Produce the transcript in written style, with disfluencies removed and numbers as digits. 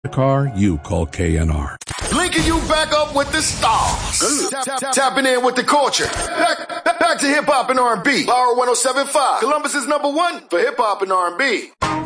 a car, you call KNR. Linking you back up with the stars. Tapping in with the culture. Back to hip hop and R&B. Power 107.5. Columbus's #1 for hip hop and R&B.